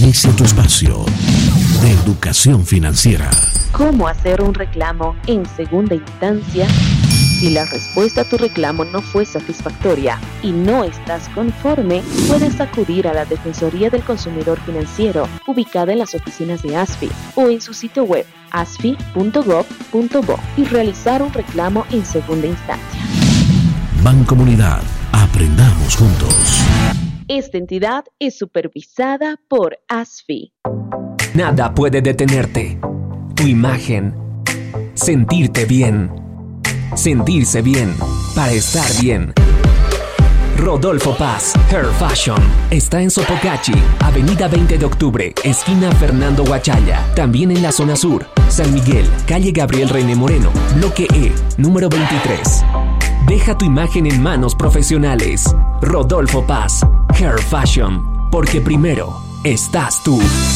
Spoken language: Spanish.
Inicia tu espacio de educación financiera. ¿Cómo hacer un reclamo en segunda instancia? Si la respuesta a tu reclamo no fue satisfactoria y no estás conforme, puedes acudir a la Defensoría del Consumidor Financiero, ubicada en las oficinas de ASFI o en su sitio web asfi.gov.bo y realizar un reclamo en segunda instancia. Bancomunidad, aprendamos juntos. Esta entidad es supervisada por ASFI. Nada puede detenerte. Tu imagen. Sentirte bien. Sentirse bien para estar bien. Rodolfo Paz, Hair Fashion. Está en Sopocachi, Avenida 20 de Octubre, esquina Fernando Huachalla. También en la zona sur, San Miguel, calle Gabriel René Moreno, bloque E, número 23. Deja tu imagen en manos profesionales. Rodolfo Paz, Hair Fashion. Porque primero estás tú.